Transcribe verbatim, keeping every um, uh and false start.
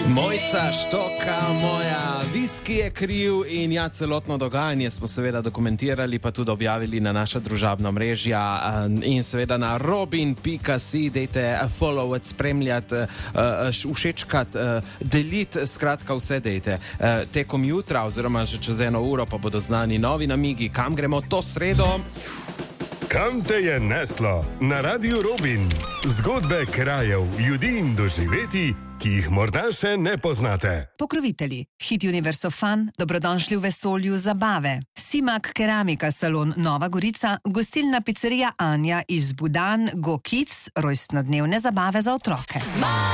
Mojca Štoka, moja viski je kriv in ja, celotno dogajanje smo seveda dokumentirali, pa tudi objavili na naša družabna mrežja in seveda na robin pika si, dejte followati, spremljati, všečkati, deliti, skratka vse dejte. Tekom jutra oziroma že čez eno uro pa bodo znani novi namigi, kam gremo to sredo. Kam te je neslo? Na Radiu Robin. Zgodbe krajev, ljudi in doživeti, ki jih morda še ne poznate. Pokrovitelji. Hit Universo Fun, dobrodošli v vesolju zabave. Simak Keramika salon Nova Gorica, gostilna pizzerija Anja iz Budan, Go Kids, rojstnodnevne zabave za otroke.